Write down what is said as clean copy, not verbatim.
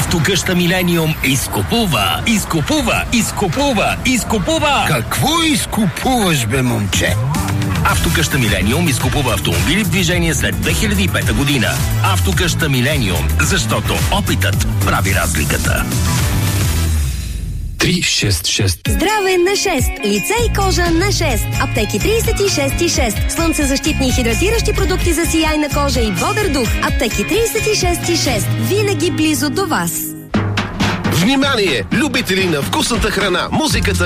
Автокъща Милениум изкупува. Какво изкупуваш, бе, момче? Автокъща Милениум изкупува автомобили в движение след 2005 година. Автокъща Милениум, защото опитът прави разликата. 366. Здраве на 6. Лице и кожа на 6. Аптеки 36,6. Слънцезащитни и хидратиращи продукти за сияйна кожа и бодър дух. Аптеки 36,6. Винаги близо до вас. Внимание! Любители на вкусната храна, музиката